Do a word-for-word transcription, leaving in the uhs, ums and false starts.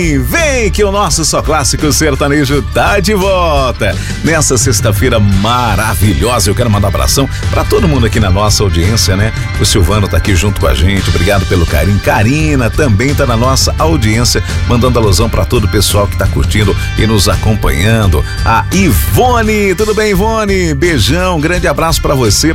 Vem, vem que o nosso Só Clássico Sertanejo tá de volta. Nessa sexta-feira maravilhosa, eu quero mandar um abração pra todo mundo aqui na nossa audiência, né? O Silvano tá aqui junto com a gente, obrigado pelo carinho. Karina também tá na nossa audiência, mandando alusão pra todo o pessoal que tá curtindo e nos acompanhando. A Ivone, tudo bem, Ivone? Beijão, grande abraço pra você,